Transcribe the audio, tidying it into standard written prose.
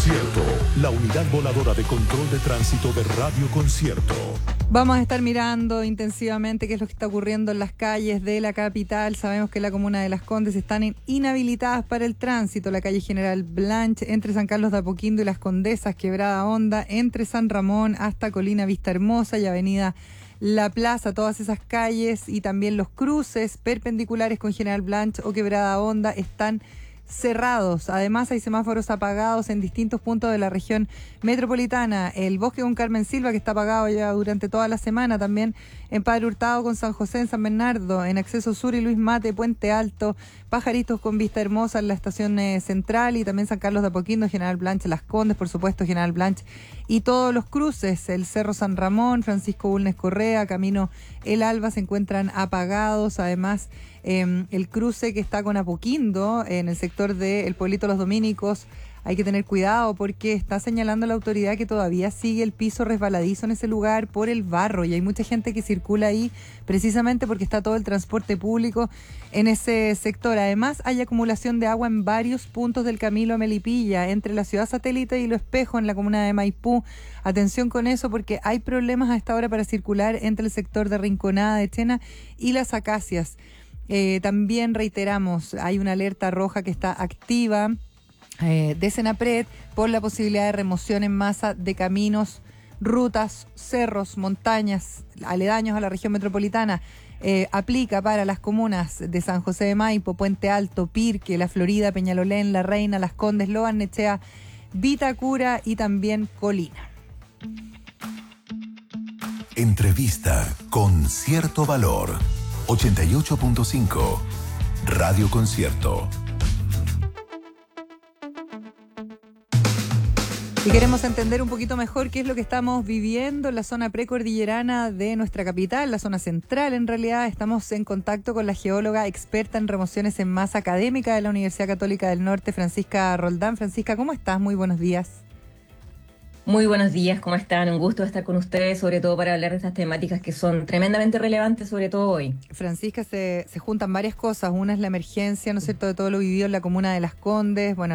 Concierto, la unidad voladora de control de tránsito de Radio Concierto. Vamos a estar mirando intensivamente qué es lo que está ocurriendo en las calles de la capital. Sabemos que la comuna de Las Condes están inhabilitadas para el tránsito. La calle General Blanche, entre San Carlos de Apoquindo y Las Condesas, Quebrada Honda, entre San Ramón hasta Colina Vista Hermosa y Avenida La Plaza, todas esas calles y también los cruces perpendiculares con General Blanche o Quebrada Honda están cerrados. Además hay semáforos apagados en distintos puntos de la región metropolitana. El Bosque con Carmen Silva, que está apagado ya durante toda la semana, también en Padre Hurtado con San José, en San Bernardo, en Acceso Sur y Luis Mate, Puente Alto, Pajaritos con Vista Hermosa en la estación central y también San Carlos de Apoquindo, General Blanche, Las Condes, por supuesto, General Blanche y todos los cruces, el Cerro San Ramón, Francisco Bulnes Correa, Camino El Alba se encuentran apagados. Además, el cruce que está con Apoquindo, en el sector del Pueblito Los Dominicos, hay que tener cuidado porque está señalando la autoridad que todavía sigue el piso resbaladizo en ese lugar por el barro y hay mucha gente que circula ahí precisamente porque está todo el transporte público en ese sector. Además, hay acumulación de agua en varios puntos del Camino a Melipilla, entre la ciudad satélite y Lo Espejo en la comuna de Maipú. Atención con eso porque hay problemas a esta hora para circular entre el sector de Rinconada de Chena y Las Acacias. También reiteramos, hay una alerta roja que está activa de Senapred por la posibilidad de remoción en masa de caminos, rutas, cerros, montañas, aledaños a la región metropolitana. Aplica para las comunas de San José de Maipo, Puente Alto, Pirque, La Florida, Peñalolén, La Reina, Las Condes, Loa, Nechea, Vitacura y también Colina. Entrevista con cierto valor. 88.5 Radio Concierto. Y queremos entender un poquito mejor qué es lo que estamos viviendo en la zona precordillerana de nuestra capital, la zona central. En realidad estamos en contacto con la geóloga experta en remociones en masa académica de la Universidad Católica del Norte, Francisca Roldán. Francisca, ¿cómo estás? Muy buenos días. Muy buenos días, ¿cómo están? Un gusto estar con ustedes, sobre todo para hablar de estas temáticas que son tremendamente relevantes, sobre todo hoy. Francisca, se juntan varias cosas. Una es la emergencia, ¿no es cierto?, de todo lo vivido en la comuna de Las Condes. Bueno,